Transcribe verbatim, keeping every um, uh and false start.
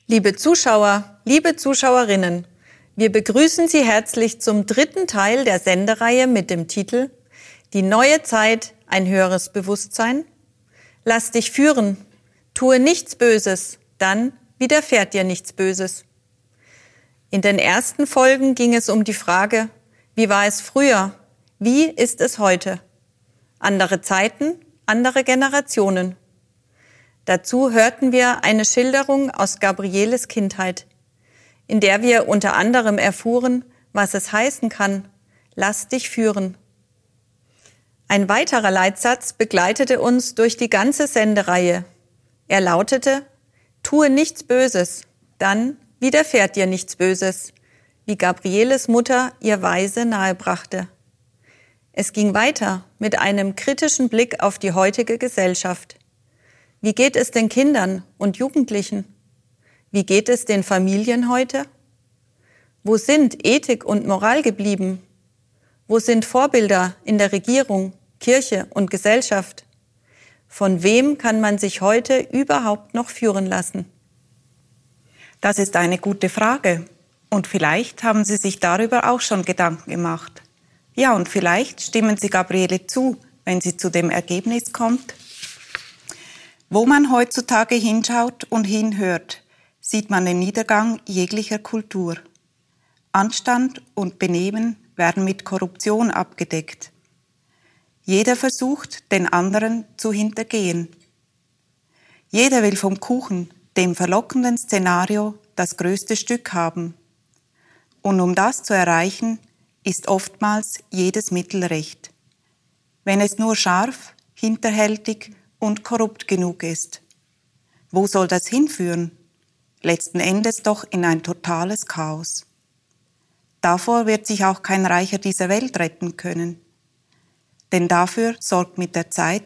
Liebe Zuschauer, liebe Zuschauerinnen, wir begrüßen Sie herzlich zum dritten Teil der Sendereihe mit dem Titel Die neue Zeit, ein höheres Bewusstsein. Lass dich führen, tue nichts Böses, dann widerfährt dir nichts Böses. In den ersten Folgen ging es um die Frage, wie war es früher, wie ist es heute? Andere Zeiten, andere Generationen. Dazu hörten wir eine Schilderung aus Gabrieles Kindheit, in der wir unter anderem erfuhren, was es heißen kann, lass dich führen. Ein weiterer Leitsatz begleitete uns durch die ganze Sendereihe. Er lautete, tue nichts Böses, dann widerfährt dir nichts Böses, wie Gabrieles Mutter ihr Weise nahebrachte. Es ging weiter mit einem kritischen Blick auf die heutige Gesellschaft. Wie geht es den Kindern und Jugendlichen? Wie geht es den Familien heute? Wo sind Ethik und Moral geblieben? Wo sind Vorbilder in der Regierung, Kirche und Gesellschaft? Von wem kann man sich heute überhaupt noch führen lassen? Das ist eine gute Frage. Und vielleicht haben Sie sich darüber auch schon Gedanken gemacht. Ja, und vielleicht stimmen Sie Gabriele zu, wenn sie zu dem Ergebnis kommt. Wo man heutzutage hinschaut und hinhört, sieht man den Niedergang jeglicher Kultur. Anstand und Benehmen werden mit Korruption abgedeckt. Jeder versucht, den anderen zu hintergehen. Jeder will vom Kuchen, dem verlockenden Szenario, das größte Stück haben. Und um das zu erreichen, ist oftmals jedes Mittel recht. Wenn es nur scharf, hinterhältig und korrupt genug ist. Wo soll das hinführen? Letzten Endes doch in ein totales Chaos. Davor wird sich auch kein Reicher dieser Welt retten können. Denn dafür sorgt mit der Zeit